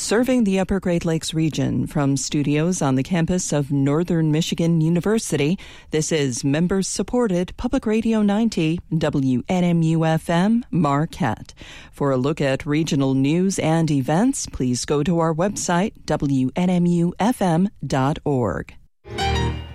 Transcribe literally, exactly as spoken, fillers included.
Serving the Upper Great Lakes region from studios on the campus of Northern Michigan University, this is members-supported Public Radio ninety, W N M U F M, Marquette. For a look at regional news and events, please go to our website, W N M U F M dot org.